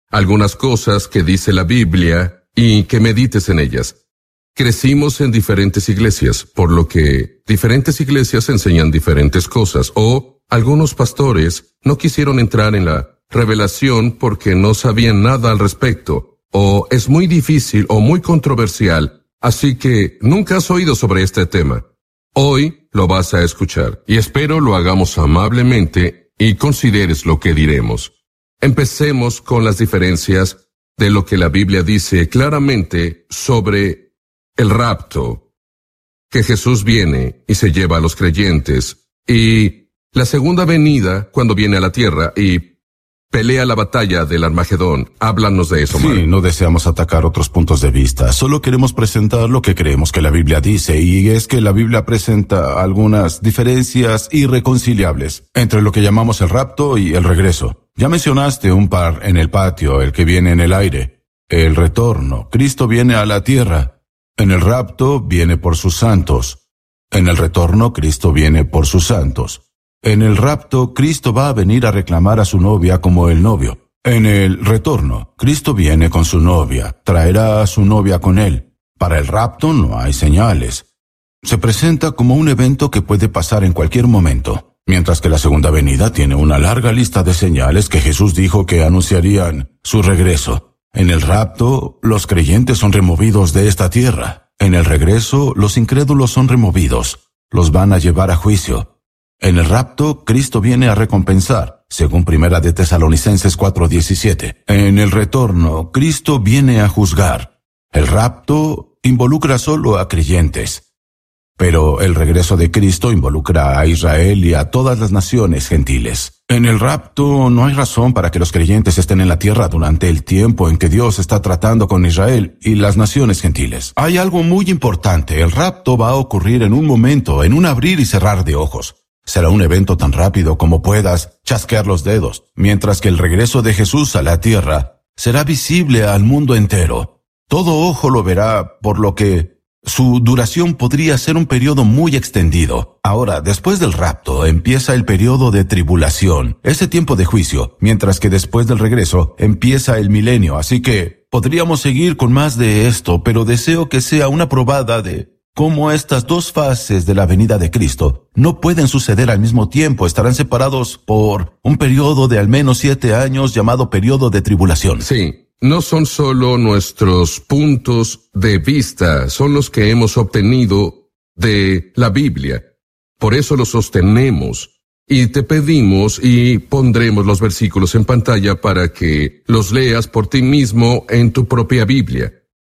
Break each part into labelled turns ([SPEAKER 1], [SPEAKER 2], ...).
[SPEAKER 1] algunas cosas que dice la Biblia y que medites en ellas. Crecimos en diferentes iglesias, por lo que diferentes iglesias enseñan diferentes cosas, o algunos pastores no quisieron entrar en la revelación porque no sabían nada al respecto, o es muy difícil o muy controversial, así que nunca has oído sobre este tema. Hoy lo vas a escuchar, y espero lo hagamos amablemente y consideres lo que diremos. Empecemos con las diferencias de lo que la Biblia dice claramente sobre el rapto, que Jesús viene y se lleva a los creyentes, y la segunda venida cuando viene a la tierra y pelea la batalla del Armagedón. Háblanos de eso, Mark.
[SPEAKER 2] Sí, no deseamos atacar otros puntos de vista. Solo queremos presentar lo que creemos que la Biblia dice, y es que la Biblia presenta algunas diferencias irreconciliables entre lo que llamamos el rapto y el regreso. Ya mencionaste un par en el patio, el que viene en el aire, el retorno. Cristo viene a la tierra. En el rapto viene por sus santos. En el retorno, Cristo viene por sus santos. En el rapto, Cristo va a venir a reclamar a su novia como el novio. En el retorno, Cristo viene con su novia, traerá a su novia con él. Para el rapto no hay señales. Se presenta como un evento que puede pasar en cualquier momento, mientras que la segunda venida tiene una larga lista de señales que Jesús dijo que anunciarían su regreso. En el rapto, los creyentes son removidos de esta tierra. En el regreso, los incrédulos son removidos. Los van a llevar a juicio. En el rapto, Cristo viene a recompensar, según 1 de Tesalonicenses 4:17. En el retorno, Cristo viene a juzgar. El rapto involucra solo a creyentes, pero el regreso de Cristo involucra a Israel y a todas las naciones gentiles. En el rapto no hay razón para que los creyentes estén en la tierra durante el tiempo en que Dios está tratando con Israel y las naciones gentiles. Hay algo muy importante: el rapto va a ocurrir en un momento, en un abrir y cerrar de ojos. Será un evento tan rápido como puedas chasquear los dedos, mientras que el regreso de Jesús a la tierra será visible al mundo entero. Todo ojo lo verá, por lo que su duración podría ser un periodo muy extendido. Ahora, después del rapto, empieza el periodo de tribulación, ese tiempo de juicio, mientras que después del regreso empieza el milenio. Así que podríamos seguir con más de esto, pero deseo que sea una probada de cómo estas dos fases de la venida de Cristo no pueden suceder al mismo tiempo. Estarán separados por un periodo de al menos 7 años llamado periodo de tribulación.
[SPEAKER 1] Sí, no son solo nuestros puntos de vista, son los que hemos obtenido de la Biblia. Por eso los sostenemos y te pedimos y pondremos los versículos en pantalla para que los leas por ti mismo en tu propia Biblia.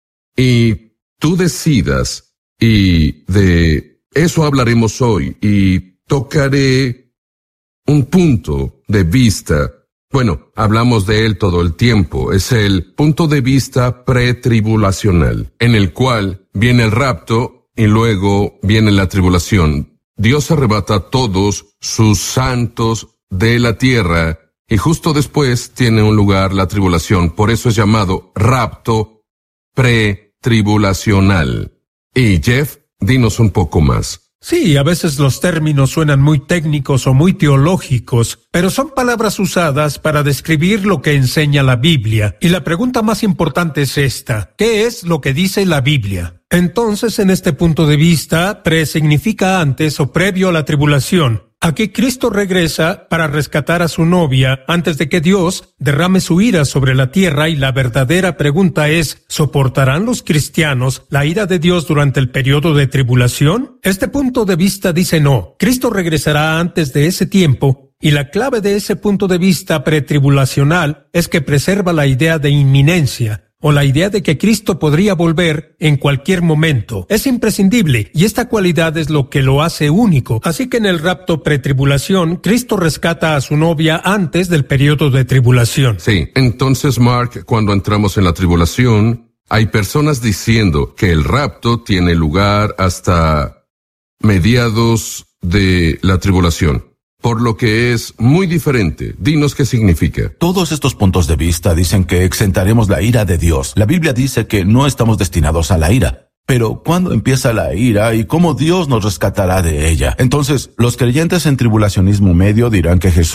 [SPEAKER 1] Y tú decidas. Y de eso hablaremos hoy, y tocaré un punto de vista. Bueno, hablamos de él todo el tiempo. Es el punto de vista pretribulacional, en el cual viene el rapto y luego viene la tribulación. Dios arrebata a todos sus santos de la tierra, y justo después tiene un lugar la tribulación. Por eso es llamado rapto pretribulacional. Y Jeff, dinos un poco más.
[SPEAKER 3] Sí, a veces los términos suenan muy técnicos o muy teológicos, pero son palabras usadas para describir lo que enseña la Biblia. Y la pregunta más importante es esta: ¿qué es lo que dice la Biblia? Entonces, en este punto de vista, pre significa antes o previo a la tribulación. Aquí Cristo regresa para rescatar a su novia antes de que Dios derrame su ira sobre la tierra, y la verdadera pregunta es: ¿soportarán los cristianos la ira de Dios durante el periodo de tribulación? Este punto de vista dice no. Cristo regresará antes de ese tiempo, y la clave de ese punto de vista pretribulacional es que preserva la idea de inminencia, o la idea de que Cristo podría volver en cualquier momento. Es imprescindible, y esta cualidad es lo que lo hace único. Así que en el rapto pretribulación, Cristo rescata a su novia antes del periodo de tribulación.
[SPEAKER 1] Sí, entonces, Mark, cuando entramos en la tribulación, hay personas diciendo que el rapto tiene lugar hasta mediados de la tribulación, por lo que es muy diferente. Dinos qué significa.
[SPEAKER 2] Todos estos puntos de vista dicen que exentaremos la ira de Dios. La Biblia dice que no estamos destinados a la ira. Pero ¿cuándo empieza la ira y cómo Dios nos rescatará de ella? Entonces, los creyentes en tribulacionismo medio dirán que Jesús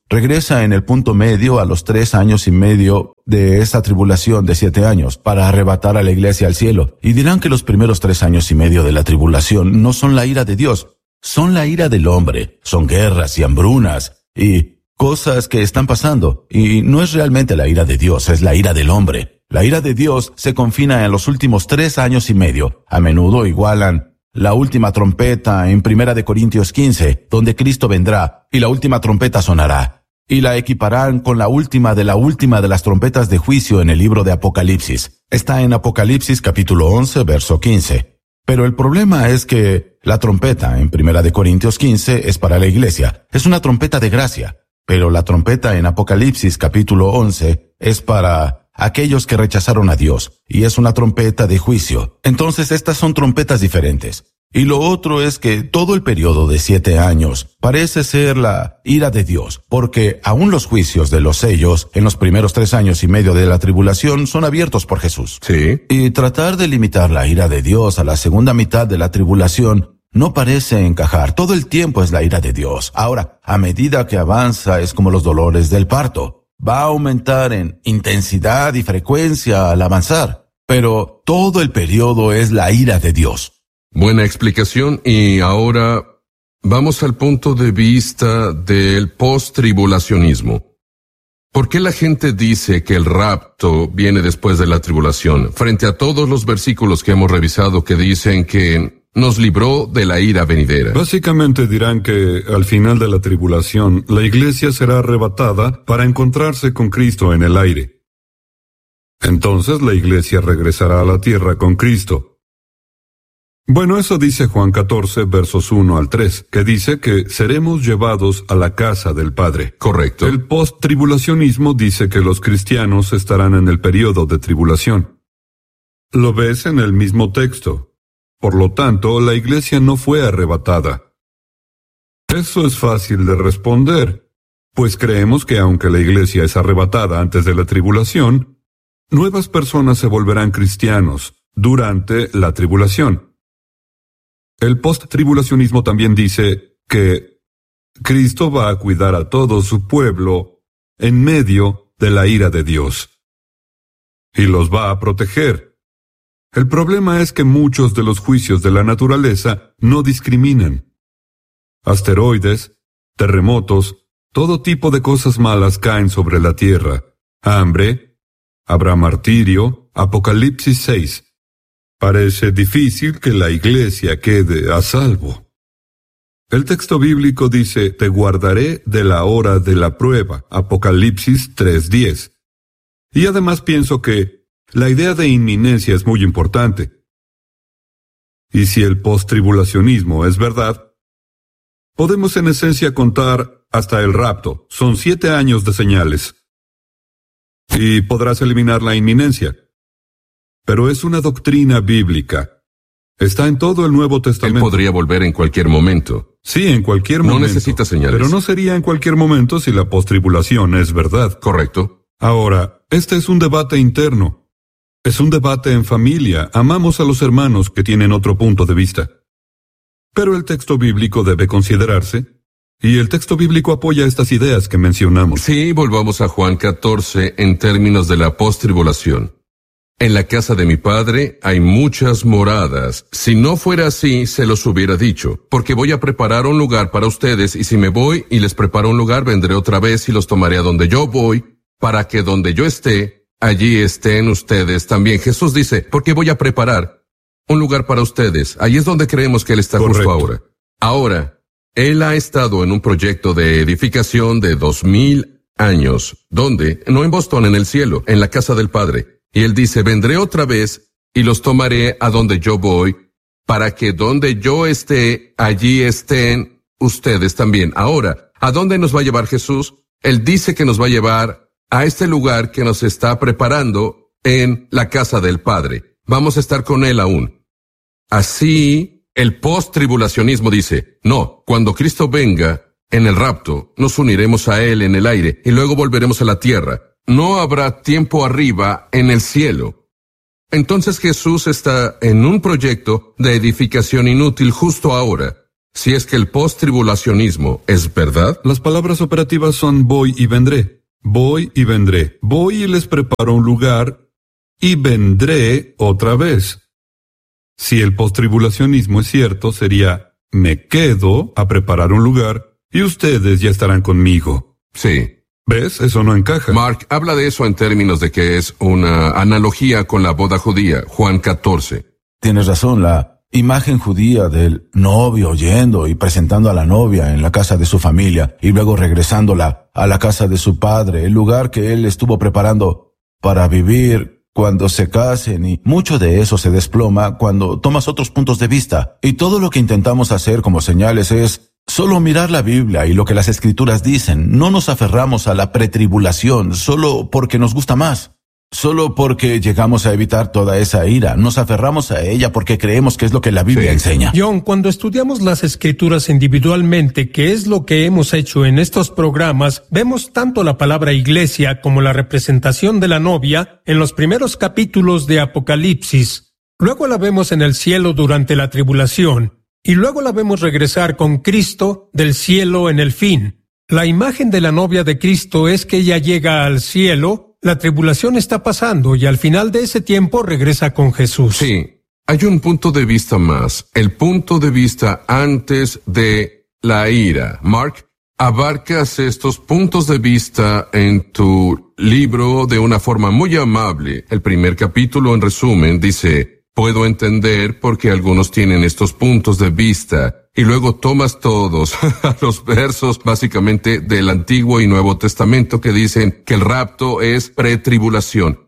[SPEAKER 2] regresa en el punto medio a los 3 años y medio de esta tribulación de 7 años para arrebatar a la iglesia al cielo. Y dirán que los primeros 3 años y medio de la tribulación no son la ira de Dios, son la ira del hombre, son guerras y hambrunas y cosas que están pasando. Y no es realmente la ira de Dios, es la ira del hombre. La ira de Dios se confina en los últimos 3 años y medio. A menudo igualan la última trompeta en 1 Corintios 15, donde Cristo vendrá y la última trompeta sonará. Y la equiparán con la última de las trompetas de juicio en el libro de Apocalipsis. Está en Apocalipsis capítulo 11, verso 15. Pero el problema es que la trompeta en 1 Corintios 15 es para la iglesia. Es una trompeta de gracia. Pero la trompeta en Apocalipsis capítulo 11 es para aquellos que rechazaron a Dios, y es una trompeta de juicio. Entonces estas son trompetas diferentes. Y lo otro es que todo el periodo de 7 años parece ser la ira de Dios, porque aún los juicios de los sellos en los primeros 3 años y medio de la tribulación son abiertos por Jesús.
[SPEAKER 1] Sí.
[SPEAKER 2] Y tratar de limitar la ira de Dios a la segunda mitad de la tribulación no parece encajar. Todo el tiempo es la ira de Dios. Ahora, a medida que avanza es como los dolores del parto. Va a aumentar en intensidad y frecuencia al avanzar, pero todo el periodo es la ira de Dios.
[SPEAKER 1] Buena explicación, y ahora vamos al punto de vista del post-tribulacionismo. ¿Por qué la gente dice que el rapto viene después de la tribulación, frente a todos los versículos que hemos revisado que dicen que nos libró de la ira venidera?
[SPEAKER 4] Básicamente dirán que al final de la tribulación, la iglesia será arrebatada para encontrarse con Cristo en el aire. Entonces la iglesia regresará a la tierra con Cristo. Bueno, eso dice Juan 14, versos 1 al 3, que dice que seremos llevados a la casa del Padre.
[SPEAKER 1] Correcto.
[SPEAKER 4] El post-tribulacionismo dice que los cristianos estarán en el periodo de tribulación. Lo ves en el mismo texto. Por lo tanto, la iglesia no fue arrebatada. Eso es fácil de responder, pues creemos que aunque la iglesia es arrebatada antes de la tribulación, nuevas personas se volverán cristianos durante la tribulación. El post-tribulacionismo también dice que Cristo va a cuidar a todo su pueblo en medio de la ira de Dios. Y los va a proteger. El problema es que muchos de los juicios de la naturaleza no discriminan. Asteroides, terremotos, todo tipo de cosas malas caen sobre la tierra. Hambre, habrá martirio, Apocalipsis 6. Parece difícil que la iglesia quede a salvo. El texto bíblico dice, te guardaré de la hora de la prueba, Apocalipsis 3:10. Y además pienso que la idea de inminencia es muy importante. Y si el post-tribulacionismo es verdad, podemos en esencia contar hasta el rapto. Son 7 años de señales. Y podrás eliminar la inminencia. Pero es una doctrina bíblica. Está en todo el Nuevo Testamento.
[SPEAKER 1] Él podría volver en cualquier momento.
[SPEAKER 4] Sí, en cualquier momento.
[SPEAKER 1] No necesita señales.
[SPEAKER 4] Pero no sería en cualquier momento si la post-tribulación es verdad.
[SPEAKER 1] Correcto.
[SPEAKER 4] Ahora, este es un debate interno. Es un debate en familia. Amamos a los hermanos que tienen otro punto de vista. Pero el texto bíblico debe considerarse, y el texto bíblico apoya estas ideas que mencionamos.
[SPEAKER 1] Sí, volvamos a Juan 14 en términos de la post-tribulación. En la casa de mi Padre hay muchas moradas. Si no fuera así, se los hubiera dicho, porque voy a preparar un lugar para ustedes, y si me voy y les preparo un lugar, vendré otra vez y los tomaré a donde yo voy, para que donde yo esté, allí estén ustedes también. Jesús dice, porque voy a preparar un lugar para ustedes. Ahí es donde creemos que Él está
[SPEAKER 4] Correcto.
[SPEAKER 1] justo ahora. Ahora, Él ha estado en un proyecto de edificación de 2000 años. ¿Dónde? No en Boston, en el cielo, en la casa del Padre. Y Él dice, vendré otra vez y los tomaré a donde yo voy, para que donde yo esté, allí estén ustedes también. Ahora, ¿a dónde nos va a llevar Jesús? Él dice que nos va a llevar a este lugar que nos está preparando en la casa del Padre. Vamos a estar con Él aún. Así, el post-tribulacionismo dice, no, cuando Cristo venga, en el rapto, nos uniremos a Él en el aire y luego volveremos a la tierra. No habrá tiempo arriba en el cielo. Entonces Jesús está en un proyecto de edificación inútil justo ahora. Si es que el post-tribulacionismo es verdad,
[SPEAKER 4] Las palabras operativas son voy y vendré. Voy y vendré. Voy y les preparo un lugar y vendré otra vez. Si el postribulacionismo es cierto, sería me quedo a preparar un lugar y ustedes ya estarán conmigo.
[SPEAKER 1] sí.
[SPEAKER 4] ¿Ves? Eso no encaja.
[SPEAKER 1] Mark habla de eso en términos de que es una analogía con la boda judía, Juan 14.
[SPEAKER 2] Tienes razón, la imagen judía del novio yendo y presentando a la novia en la casa de su familia y luego regresándola a la casa de su padre, el lugar que él estuvo preparando para vivir cuando se casen, y mucho de eso se desploma cuando tomas otros puntos de vista. Y todo lo que intentamos hacer como señales es solo mirar la Biblia y lo que las Escrituras dicen. No nos aferramos a la pretribulación solo porque nos gusta más. Solo porque llegamos a evitar toda esa ira. Nos aferramos a ella porque creemos que es lo que la Biblia enseña.
[SPEAKER 3] John, cuando estudiamos las Escrituras individualmente, que es lo que hemos hecho en estos programas, vemos tanto la palabra iglesia como la representación de la novia en los primeros capítulos de Apocalipsis. Luego la vemos en el cielo durante la tribulación, y luego la vemos regresar con Cristo del cielo en el fin. La imagen de la novia de Cristo es que ella llega al cielo. La tribulación está pasando y al final de ese tiempo regresa con Jesús.
[SPEAKER 1] Sí, hay un punto de vista más, el punto de vista antes de la ira. Mark, abarcas estos puntos de vista en tu libro de una forma muy amable. El primer capítulo, en resumen, dice: puedo entender por qué algunos tienen estos puntos de vista. Y luego tomas todos los versos básicamente del Antiguo y Nuevo Testamento que dicen que el rapto es pretribulación.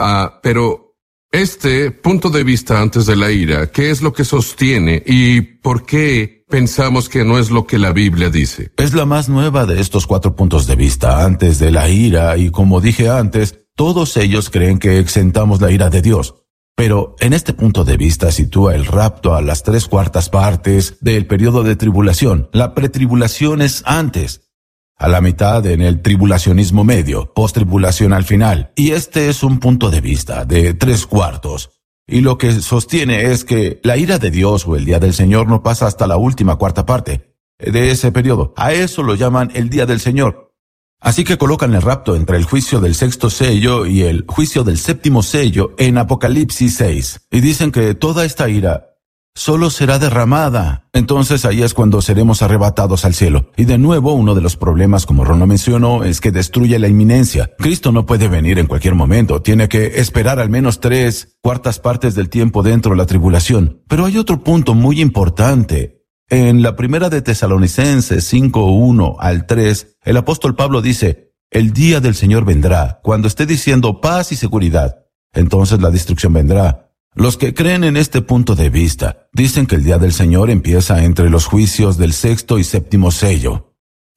[SPEAKER 1] Pero este punto de vista antes de la ira, ¿qué es lo que sostiene y por qué pensamos que no es lo que la Biblia dice?
[SPEAKER 2] Es la más nueva de estos 4 puntos de vista antes de la ira, y como dije antes, todos ellos creen que exentamos la ira de Dios. Pero en este punto de vista sitúa el rapto a las 3/4 partes del periodo de tribulación. La pretribulación es antes, a la mitad en el tribulacionismo medio, postribulación al final. Y este es un punto de vista de 3/4. Y lo que sostiene es que la ira de Dios o el día del Señor no pasa hasta la última 4/4 parte de ese periodo. A eso lo llaman el día del Señor. Así que colocan el rapto entre el juicio del 6º sello y el juicio del 7º sello en Apocalipsis 6. Y dicen que toda esta ira solo será derramada. Entonces ahí es cuando seremos arrebatados al cielo. Y de nuevo, uno de los problemas, como Ron lo mencionó, es que destruye la inminencia. Cristo no puede venir en cualquier momento. Tiene que esperar al menos 3/4 partes del tiempo dentro de la tribulación. Pero hay otro punto muy importante. En la primera de Tesalonicenses 5:1 al 3, el apóstol Pablo dice: el día del Señor vendrá, cuando esté diciendo paz y seguridad. Entonces la destrucción vendrá. Los que creen en este punto de vista dicen que el día del Señor empieza entre los juicios del 6º y 7º sello.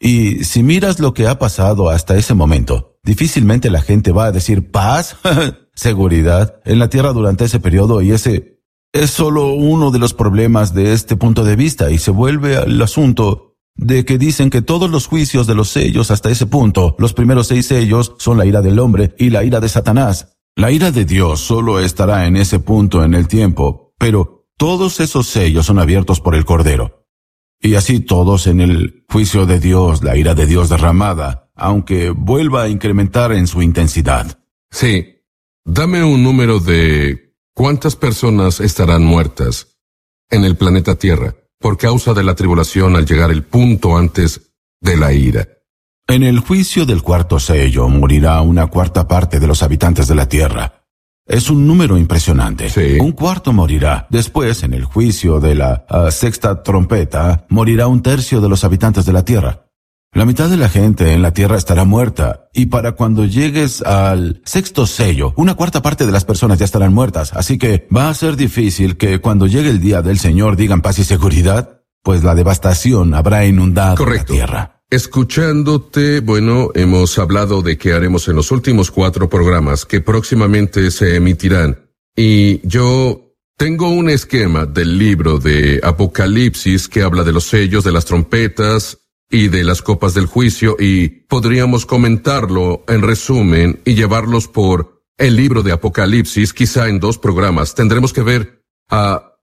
[SPEAKER 2] Y si miras lo que ha pasado hasta ese momento, difícilmente la gente va a decir paz, seguridad en la tierra durante ese periodo, y ese es solo uno de los problemas de este punto de vista, y se vuelve al asunto de que dicen que todos los juicios de los sellos hasta ese punto, los primeros 6 sellos, son la ira del hombre y la ira de Satanás. La ira de Dios solo estará en ese punto en el tiempo, pero todos esos sellos son abiertos por el Cordero. Y así todos en el juicio de Dios, la ira de Dios derramada, aunque vuelva a incrementar en su intensidad.
[SPEAKER 1] Sí, dame un número de ¿cuántas personas estarán muertas en el planeta Tierra por causa de la tribulación al llegar el punto antes de la ira?
[SPEAKER 2] En el juicio del 4º sello morirá 1/4 parte de los habitantes de la Tierra. Es un número impresionante.
[SPEAKER 1] Sí.
[SPEAKER 2] 1/4 morirá. Después, en el juicio de la 6ª trompeta, morirá 1/3 de los habitantes de la Tierra. La mitad de la gente en la tierra estará muerta, y para cuando llegues al 6º sello, 1/4 parte de las personas ya estarán muertas, así que va a ser difícil que cuando llegue el día del Señor digan paz y seguridad, pues la devastación habrá inundado la tierra.
[SPEAKER 1] Escuchándote, hemos hablado de qué haremos en los últimos 4 programas que próximamente se emitirán, y yo tengo un esquema del libro de Apocalipsis que habla de los sellos, de las trompetas y de las copas del juicio, y podríamos comentarlo en resumen y llevarlos por el libro de Apocalipsis, quizá en 2 programas. Tendremos que ver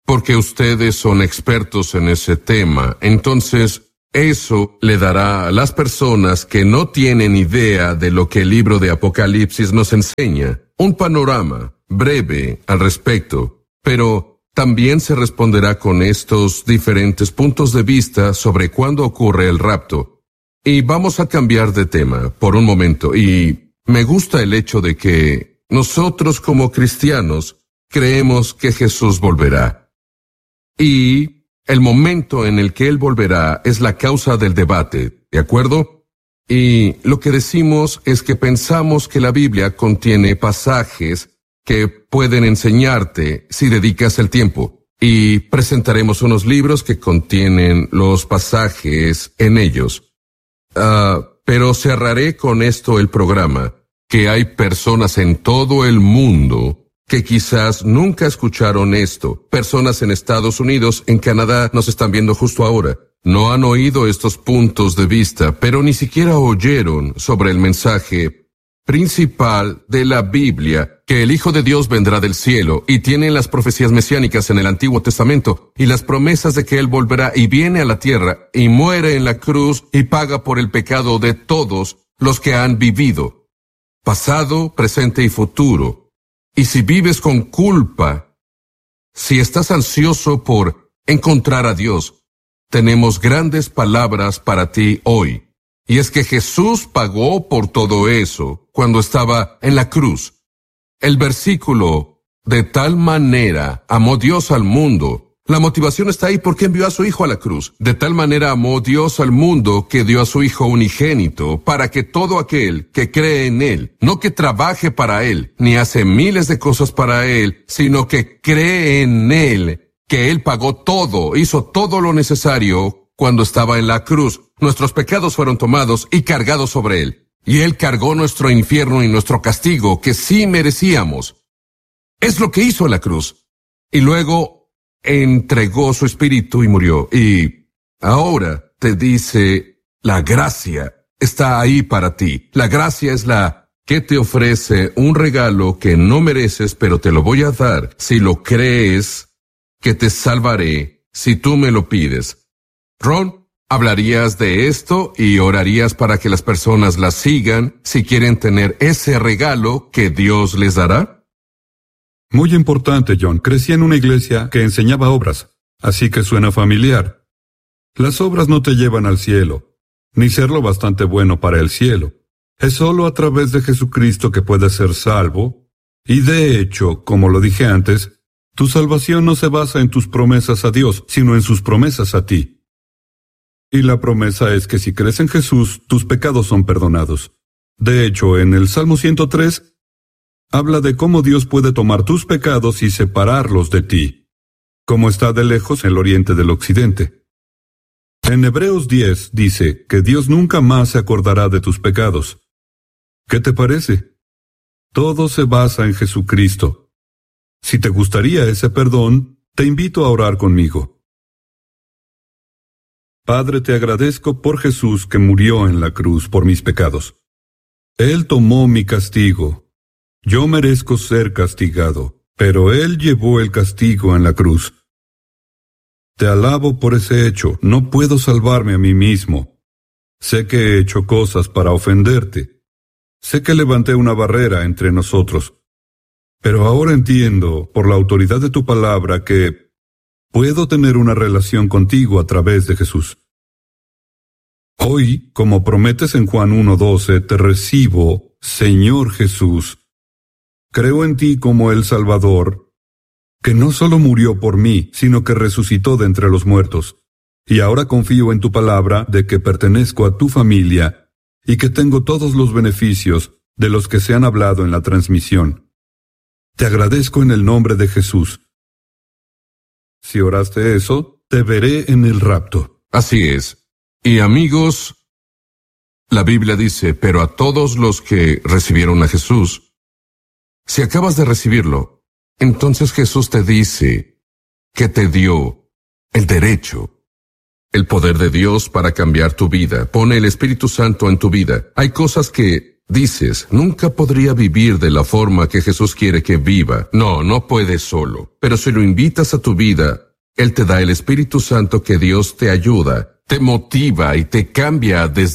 [SPEAKER 1] porque ustedes son expertos en ese tema. Entonces, eso le dará a las personas que no tienen idea de lo que el libro de Apocalipsis nos enseña un panorama breve al respecto, pero también se responderá con estos diferentes puntos de vista sobre cuándo ocurre el rapto. Y vamos a cambiar de tema por un momento, y me gusta el hecho de que nosotros como cristianos creemos que Jesús volverá. Y el momento en el que Él volverá es la causa del debate, ¿de acuerdo? Y lo que decimos es que pensamos que la Biblia contiene pasajes que pueden enseñarte si dedicas el tiempo. Y presentaremos unos libros que contienen los pasajes en ellos. Pero cerraré con esto el programa, que hay personas en todo el mundo que quizás nunca escucharon esto. Personas en Estados Unidos, en Canadá, nos están viendo justo ahora. No han oído estos puntos de vista, pero ni siquiera oyeron sobre el mensaje principal de la Biblia, que el Hijo de Dios vendrá del cielo, y tienen las profecías mesiánicas en el Antiguo Testamento, y las promesas de que Él volverá y viene a la tierra, y muere en la cruz, y paga por el pecado de todos los que han vivido, pasado, presente y futuro. Y si vives con culpa, si estás ansioso por encontrar a Dios, tenemos grandes palabras para ti hoy. Y es que Jesús pagó por todo eso cuando estaba en la cruz. El versículo, de tal manera amó Dios al mundo. La motivación está ahí porque envió a su Hijo a la cruz. De tal manera amó Dios al mundo que dio a su Hijo unigénito, para que todo aquel que cree en Él, no que trabaje para Él, ni hace miles de cosas para Él, sino que cree en Él, que Él pagó todo, hizo todo lo necesario cuando estaba en la cruz. Nuestros pecados fueron tomados y cargados sobre Él. Y Él cargó nuestro infierno y nuestro castigo, que sí merecíamos. Es lo que hizo en la cruz. Y luego entregó su espíritu y murió. Y ahora te dice, la gracia está ahí para ti. La gracia es la que te ofrece un regalo que no mereces, pero te lo voy a dar si lo crees, que te salvaré si tú me lo pides. Ron, ¿hablarías de esto y orarías para que las personas la sigan si quieren tener ese regalo que Dios les dará?
[SPEAKER 4] Muy importante, John. Crecí en una iglesia que enseñaba obras, así que suena familiar. Las obras no te llevan al cielo, ni ser lo bastante bueno para el cielo. Es solo a través de Jesucristo que puedes ser salvo, y de hecho, como lo dije antes, tu salvación no se basa en tus promesas a Dios, sino en sus promesas a ti. Y la promesa es que si crees en Jesús, tus pecados son perdonados. De hecho, en el Salmo 103, habla de cómo Dios puede tomar tus pecados y separarlos de ti, como está de lejos el oriente del occidente. En Hebreos 10 dice que Dios nunca más se acordará de tus pecados. ¿Qué te parece? Todo se basa en Jesucristo. Si te gustaría ese perdón, te invito a orar conmigo. Padre, te agradezco por Jesús que murió en la cruz por mis pecados. Él tomó mi castigo. Yo merezco ser castigado, pero Él llevó el castigo en la cruz. Te alabo por ese hecho. No puedo salvarme a mí mismo. Sé que he hecho cosas para ofenderte. Sé que levanté una barrera entre nosotros. Pero ahora entiendo, por la autoridad de tu palabra, que puedo tener una relación contigo a través de Jesús. Hoy, como prometes en Juan 1:12, te recibo, Señor Jesús. Creo en ti como el Salvador, que no solo murió por mí, sino que resucitó de entre los muertos. Y ahora confío en tu palabra de que pertenezco a tu familia y que tengo todos los beneficios de los que se han hablado en la transmisión. Te agradezco en el nombre de Jesús. Si oraste eso, te veré en el rapto.
[SPEAKER 1] Así es. Y amigos, la Biblia dice, pero a todos los que recibieron a Jesús, si acabas de recibirlo, entonces Jesús te dice que te dio el derecho, el poder de Dios para cambiar tu vida. Pone el Espíritu Santo en tu vida. Hay cosas que Dices, nunca podría vivir de la forma que Jesús quiere que viva. No, no puedes solo. Pero si lo invitas a tu vida, Él te da el Espíritu Santo que Dios te ayuda, te motiva y te cambia desde